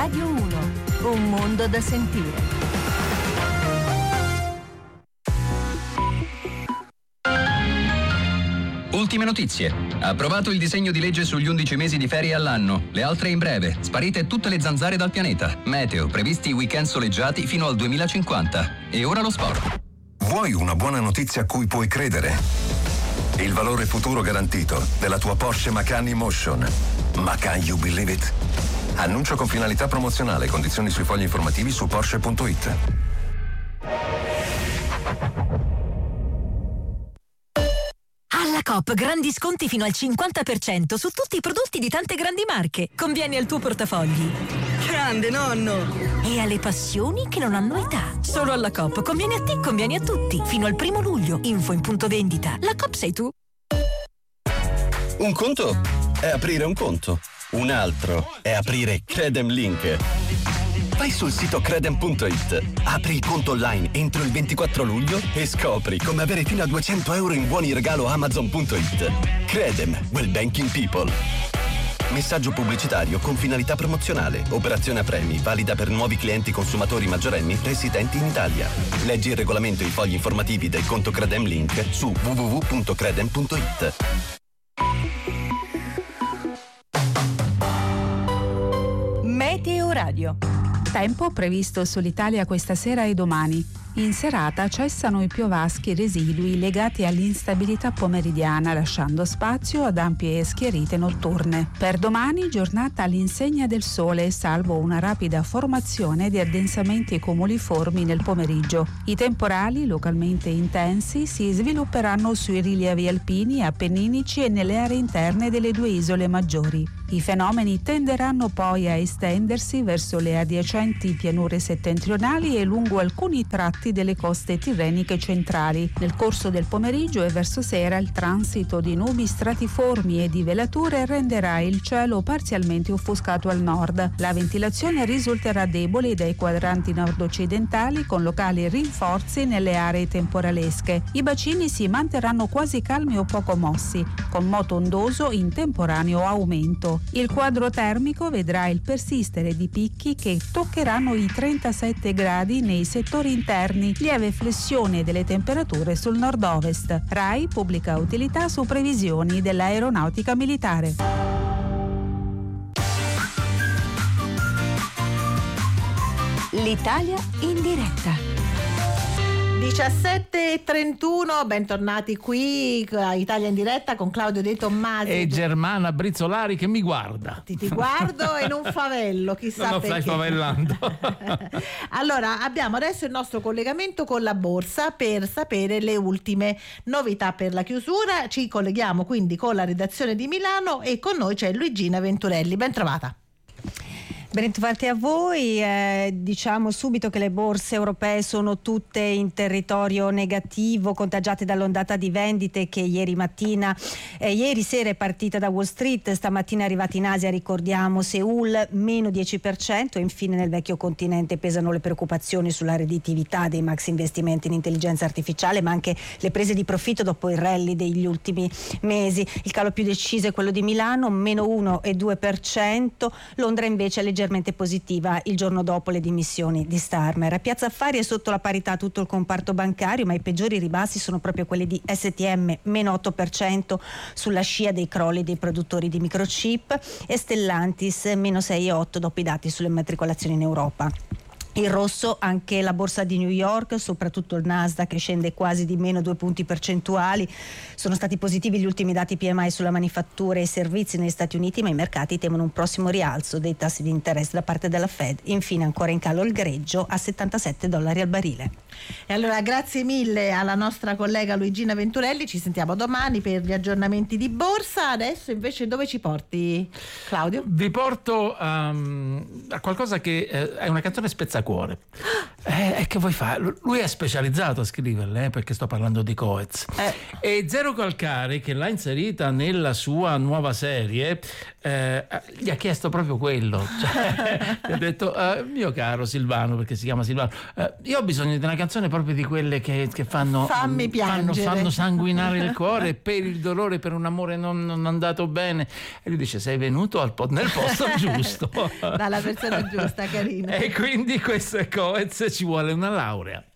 Radio 1, un mondo da sentire. Ultime notizie. Approvato il disegno di legge sugli 11 mesi di ferie all'anno. Le altre in breve. Sparite tutte le zanzare dal pianeta. Meteo. Previsti weekend soleggiati fino al 2050. E ora lo sport. Vuoi una buona notizia a cui puoi credere? Il valore futuro garantito della tua Porsche Macan E-Motion. Ma can you believe it? Annuncio con finalità promozionale. Condizioni sui fogli informativi su Porsche.it. Alla Coop grandi sconti fino al 50% su tutti i prodotti di tante grandi marche. Conviene al tuo portafogli. Grande nonno! E alle passioni che non hanno età. Solo alla Coop conviene a te, conviene a tutti. Fino al 1 luglio. Info in punto vendita. La Coop sei tu. Un conto è aprire un conto. Un altro è aprire Credem Link. Vai sul sito credem.it, apri il conto online entro il 24 luglio e scopri come avere fino a 200 euro in buoni regalo Amazon.it. Credem, well banking people. Messaggio pubblicitario con finalità promozionale. Operazione a premi, valida per nuovi clienti consumatori maggiorenni residenti in Italia. Leggi il regolamento e i fogli informativi del conto Credem Link su www.credem.it. Meteo Radio. Tempo previsto sull'Italia questa sera e domani. In serata cessano i piovaschi residui legati all'instabilità pomeridiana, lasciando spazio ad ampie schiarite notturne. Per domani giornata all'insegna del sole, salvo una rapida formazione di addensamenti cumuliformi nel pomeriggio. I temporali, localmente intensi, si svilupperanno sui rilievi alpini, appenninici e nelle aree interne delle due isole maggiori. I fenomeni tenderanno poi a estendersi verso le adiacenti pianure settentrionali e lungo alcuni tratti delle coste tirreniche centrali. Nel corso del pomeriggio e verso sera il transito di nubi stratiformi e di velature renderà il cielo parzialmente offuscato al nord. La ventilazione risulterà debole dai quadranti nord-occidentali con locali rinforzi nelle aree temporalesche. I bacini si manterranno quasi calmi o poco mossi, con moto ondoso in temporaneo aumento. Il quadro termico vedrà il persistere di picchi che toccheranno i 37 gradi nei settori interni, lieve flessione delle temperature sul nord-ovest. RAI pubblica utilità su previsioni dell'aeronautica militare. L'Italia in diretta. 17:31, bentornati qui a Italia in diretta con Claudio De Tommasi e Germana Brizzolari che mi guarda. Ti guardo e non favello, chissà non perché. stai favellando. Allora, abbiamo adesso il nostro collegamento con la borsa per sapere le ultime novità per la chiusura. Ci colleghiamo quindi con la redazione di Milano e con noi c'è Luigina Venturelli. Ben trovata. Ben trovati a voi. Diciamo subito che le borse europee sono tutte in territorio negativo, contagiate dall'ondata di vendite che ieri sera è partita da Wall Street, stamattina è arrivata in Asia, ricordiamo Seoul meno 10%, e infine nel vecchio continente pesano le preoccupazioni sulla redditività dei max investimenti in intelligenza artificiale, ma anche le prese di profitto dopo il rally degli ultimi mesi. Il calo più deciso è quello di Milano, meno 1,2%, Londra invece è leggermente positiva il giorno dopo le dimissioni di Starmer. A Piazza Affari è sotto la parità tutto il comparto bancario, ma i peggiori ribassi sono proprio quelli di STM, meno 8% sulla scia dei crolli dei produttori di microchip, e Stellantis meno 6,8% dopo i dati sulle immatricolazioni in Europa. Il rosso anche la borsa di New York, soprattutto il Nasdaq che scende quasi di meno 2 punti percentuali. Sono stati positivi gli ultimi dati PMI sulla manifattura e i servizi negli Stati Uniti, ma i mercati temono un prossimo rialzo dei tassi di interesse da parte della Fed. Infine ancora in calo il greggio a $77 al barile. E allora grazie mille alla nostra collega Luigina Venturelli, ci sentiamo domani per gli aggiornamenti di borsa. Adesso invece dove ci porti, Claudio? Vi porto a qualcosa che è una canzone spezzacolo. senza cuore. Che vuoi fare? Lui è specializzato a scriverle, perché sto parlando di Coez. E Zero Calcare, che l'ha inserita nella sua nuova serie, gli ha chiesto proprio quello. Cioè, gli ha detto: mio caro Silvano, perché si chiama Silvano, io ho bisogno di una canzone proprio di quelle che fanno sanguinare il cuore per il dolore, per un amore non andato bene. E lui dice: sei venuto nel posto giusto, dalla persona giusta, carino. E quindi questo è Coez, ci vuole una laurea.